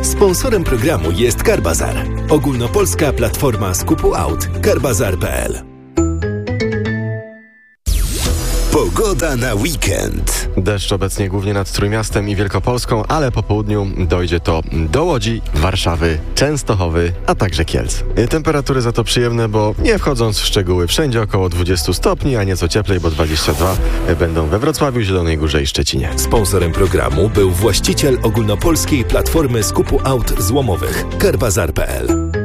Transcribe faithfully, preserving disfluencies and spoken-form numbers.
Sponsorem programu jest Carbazar, ogólnopolska platforma skupu aut. Carbazar kropka p l. Pogoda na weekend. Deszcz obecnie głównie nad Trójmiastem i Wielkopolską, ale po południu dojdzie to do Łodzi, Warszawy, Częstochowy, a także Kielc. Temperatury za to przyjemne, bo nie wchodząc w szczegóły, wszędzie około dwadzieścia stopni, a nieco cieplej, bo dwadzieścia dwa będą we Wrocławiu, Zielonej Górze i Szczecinie. Sponsorem programu był właściciel ogólnopolskiej platformy skupu aut złomowych Carbazar kropka p l.